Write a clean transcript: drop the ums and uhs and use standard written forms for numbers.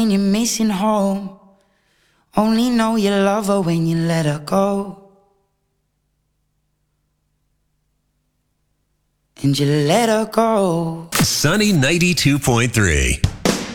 and you're missing home. Only know you love her when you let her go. And you let her go. Sunny 92.3.